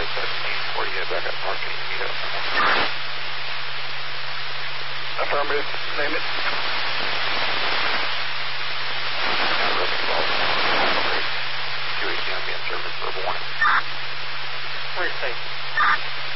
before you head back up north, can you meet up? Affirmative. Name it. QATM being service for 1. Where's State?